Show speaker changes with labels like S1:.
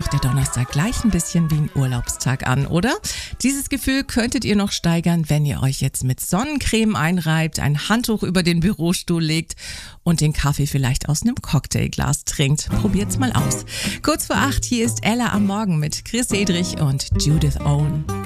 S1: doch der Donnerstag gleich ein bisschen wie ein Urlaubstag an, oder? Dieses Gefühl könntet ihr noch steigern, wenn ihr euch jetzt mit Sonnencreme einreibt, ein Handtuch über den Bürostuhl legt und den Kaffee vielleicht aus einem Cocktailglas trinkt. Probiert's mal aus. Kurz vor 8, hier ist Ella am Morgen mit Chris Edrich und Judith Owen.